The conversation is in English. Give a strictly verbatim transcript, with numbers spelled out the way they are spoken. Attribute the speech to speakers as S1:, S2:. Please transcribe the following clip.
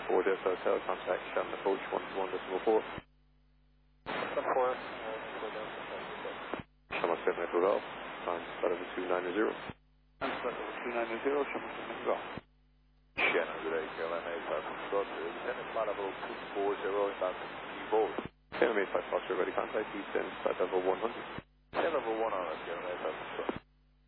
S1: four Delta Hotel, contact Shannon approach one two one decimal four.
S2: one four.
S1: Shannon seven Echo Golf, time start over two nine zero.
S2: Time start over two nine zero, Shannon seven Echo Golf.
S3: Shannon, good day, K L M eight five Foxtrot, descending flight level two four zero, inbound Newbold.
S1: K L M eight five Foxtrot, ready contact, descend flight level one hundred.
S3: ten level one hundred, K L M eight five Foxtrot.